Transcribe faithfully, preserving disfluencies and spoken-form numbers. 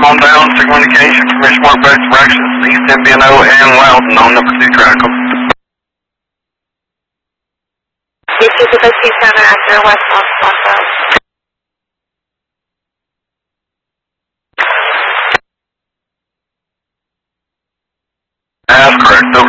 on down, signal indication, permission mark both directions, East M P N O and Loudon on number two track. This is the T Center after West Monsanto. That's correct.